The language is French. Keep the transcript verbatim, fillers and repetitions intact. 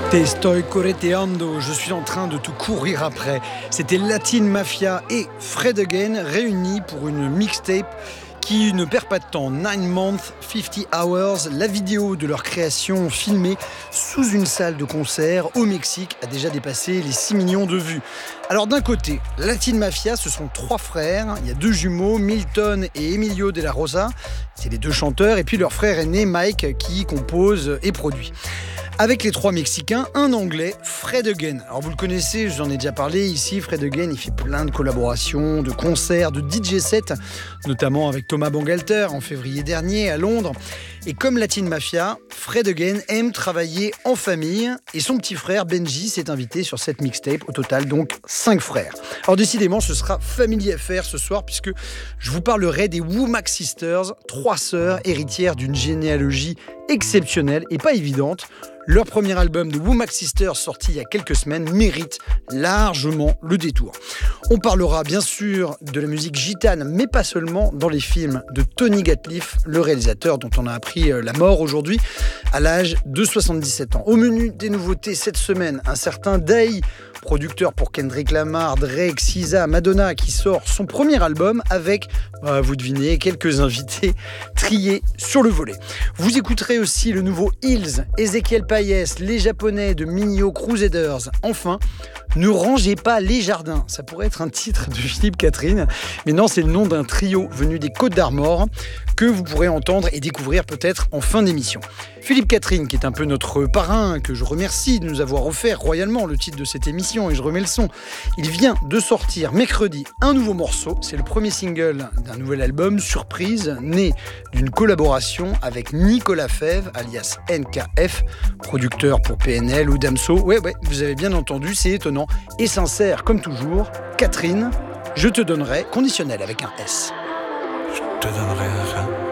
Te estoy correteando, je suis en train de te courir après. C'était Latin Mafia et Fred Again réunis pour une mixtape qui ne perd pas de temps. Nine Months, Fifty Hours, la vidéo de leur création filmée sous une salle de concert au Mexique a déjà dépassé les six millions de vues. Alors d'un côté, Latin Mafia, ce sont trois frères. Il y a deux jumeaux, Milton et Emilio de la Rosa. C'est les deux chanteurs. Et puis leur frère aîné, Mike, qui compose et produit. Avec les trois Mexicains, un Anglais, Fred Again. Alors vous le connaissez, j'en ai déjà parlé ici, Fred Again, il fait plein de collaborations, de concerts, de D J sets, notamment avec Thomas Bangalter en février dernier à Londres. Et comme Latin Mafia, Fred Again aime travailler en famille et son petit frère Benji s'est invité sur cette mixtape, au total donc cinq frères. Alors décidément, ce sera Family Affair ce soir puisque je vous parlerai des Womack Sisters, trois sœurs héritières d'une généalogie exceptionnelle et pas évidente. Leur premier album de Womack Sisters, sorti il y a quelques semaines, mérite largement le détour. On parlera bien sûr de la musique gitane, mais pas seulement, dans les films de Tony Gatliff, le réalisateur dont on a appris la mort aujourd'hui à l'âge de soixante-dix-sept ans. Au menu des nouveautés cette semaine, un certain Day, producteur pour Kendrick Lamar, Drake, S Z A, Madonna, qui sort son premier album avec, bah, vous devinez, quelques invités triés sur le volet. Vous écouterez aussi le nouveau Hills, Ezequiel Payès, les Japonais de Minio Crusaders. Enfin, ne rangez pas les jardins. Ça pourrait être un titre de Philippe Catherine, mais non, c'est le nom d'un trio venu des Côtes d'Armor que vous pourrez entendre et découvrir peut-être en fin d'émission. Philippe Catherine, qui est un peu notre parrain, que je remercie de nous avoir offert royalement le titre de cette émission, et je remets le son. Il vient de sortir mercredi un nouveau morceau. C'est le premier single d'un nouvel album, surprise, né d'une collaboration avec Nicolas Fèvre, alias N K F, producteur pour P N L ou Damso. Ouais, ouais, vous avez bien entendu, c'est étonnant et sincère comme toujours. Catherine, je te donnerai, conditionnel avec un S. Je te donnerai rien.